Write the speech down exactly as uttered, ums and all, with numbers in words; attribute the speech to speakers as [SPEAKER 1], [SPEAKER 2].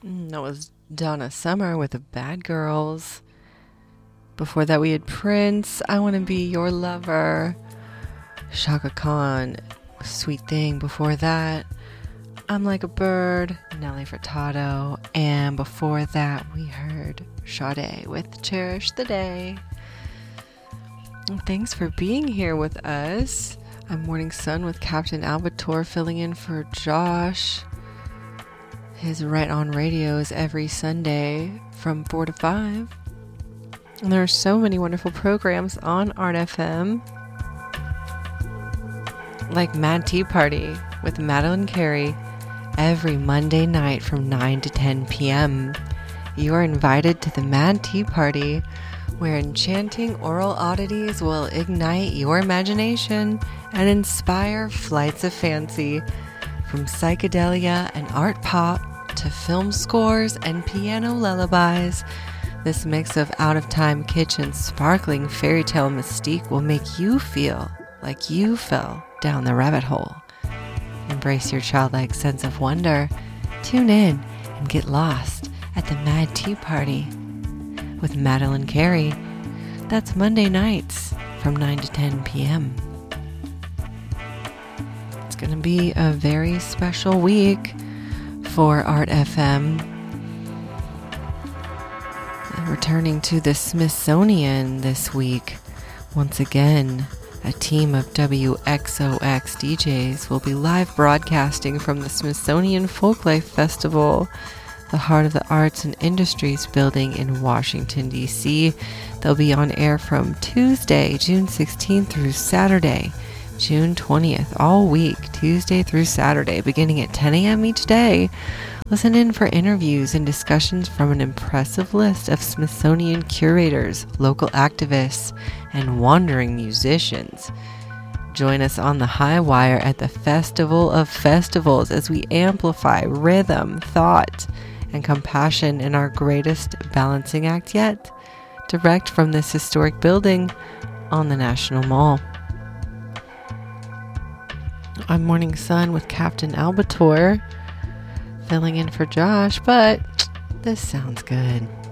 [SPEAKER 1] Mm, That was Donna Summer with the Bad Girls. Before that, we had Prince, I Want to Be Your Lover. Shaka Khan, Sweet Thing. Before that, I'm Like a Bird, Nelly Furtado. And before that, we heard Sade with Cherish the Day. And thanks for being here with us. I'm Morning Sun with Captain Albator filling in for Josh. His Right On Radio is every Sunday from four to five. And there are so many wonderful programs on Art F M. Like Mad Tea Party with Madeline Carey every Monday night from nine to ten p.m. You are invited to the Mad Tea Party, where enchanting oral oddities will ignite your imagination and inspire flights of fancy. From psychedelia and art pop to film scores and piano lullabies, this mix of out-of-time kitchen sparkling fairy tale mystique will make you feel like you fell down the rabbit hole. Embrace your childlike sense of wonder. Tune in and get lost at the Mad Tea Party with Madeline Carey. That's Monday nights from nine to ten p.m. It's going to be a very special week for Art F M. Returning to the Smithsonian this week. Once again, a team of W X O X D Js will be live broadcasting from the Smithsonian Folklife Festival, the Heart of the Arts and Industries building in Washington, D C. They'll be on air from Tuesday, June sixteenth through Saturday, June twentieth, all week, Tuesday through Saturday, beginning at ten a.m. each day. Listen in for interviews and discussions from an impressive list of Smithsonian curators, local activists, and wandering musicians. Join us on the high wire at the Festival of Festivals as we amplify rhythm, thought, and compassion in our greatest balancing act yet, direct from this historic building on the National Mall. I'm Morning Sun with Captain Albator, filling in for Josh, but this sounds good.